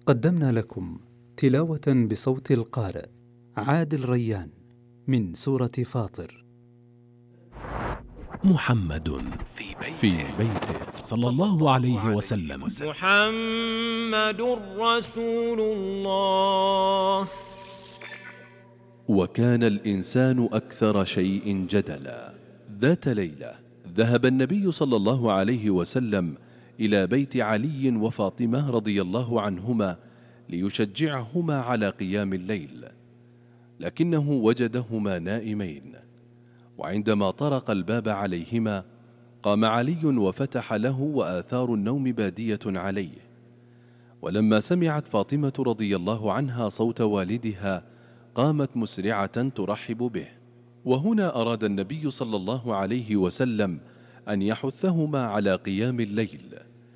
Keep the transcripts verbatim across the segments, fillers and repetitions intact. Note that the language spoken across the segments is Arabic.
قدمنا لكم تلاوة بصوت القارئ عادل ريان من سورة فاطر. محمد في بيته صلى الله عليه وسلم. محمد رسول الله. وكان الإنسان أكثر شيء جدلا. ذات ليلة ذهب النبي صلى الله عليه وسلم إلى بيت علي وفاطمة رضي الله عنهما ليشجعهما على قيام الليل، لكنه وجدهما نائمين، وعندما طرق الباب عليهما قام علي وفتح له وآثار النوم بادية عليه. ولما سمعت فاطمة رضي الله عنها صوت والدها قامت مسرعة ترحب به. وهنا أراد النبي صلى الله عليه وسلم أن يحثهما على قيام الليل،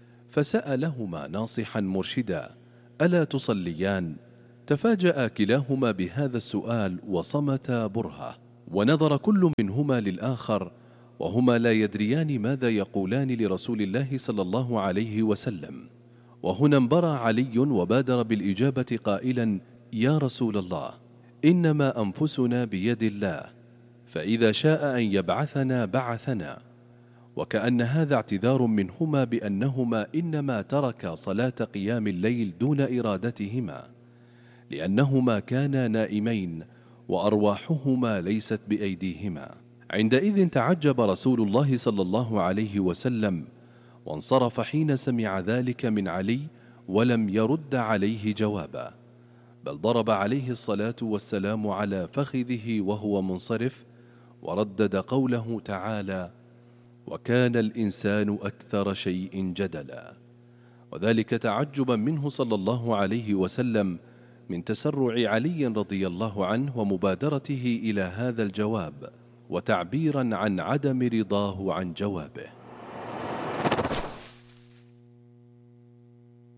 فسألهما ناصحا مرشدا: ألا تصليان؟ تفاجأ كلاهما بهذا السؤال وصمتا برهة، ونظر كل منهما للآخر وهما لا يدريان ماذا يقولان لرسول الله صلى الله عليه وسلم. وهنا انبرى علي وبادر بالإجابة قائلا: يا رسول الله، إنما أنفسنا بيد الله، فإذا شاء أن يبعثنا بعثنا. وكأن هذا اعتذار منهما بأنهما إنما تركا صلاة قيام الليل دون إرادتهما، لأنهما كانا نائمين وأرواحهما ليست بأيديهما. عندئذ تعجب رسول الله صلى الله عليه وسلم وانصرف حين سمع ذلك من علي، ولم يرد عليه جوابا، بل ضرب عليه الصلاة والسلام على فخذه وهو منصرف، وردد قوله تعالى: وكان الإنسان أكثر شيء جدلا، وذلك تعجبا منه صلى الله عليه وسلم من تسرع علي رضي الله عنه ومبادرته إلى هذا الجواب، وتعبيرا عن عدم رضاه عن جوابه.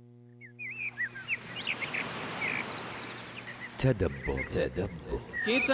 تدبر. تدبر.